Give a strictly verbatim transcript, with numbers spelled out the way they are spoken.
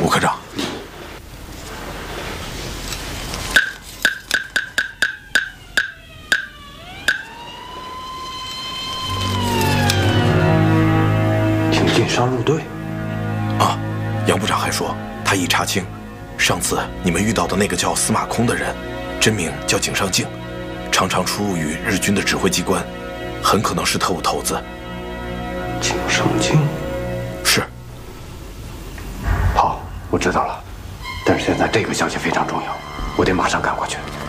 吴科长。 挺进商入队。 啊，杨部长还说，他已查清，上次你们遇到的那个叫司马空的人，真名叫井上敬，常常出入于日军的指挥机关，很可能是特务头子。 井上敬。 是， 好，我知道了。但是现在这个消息非常重要，我得马上赶过去。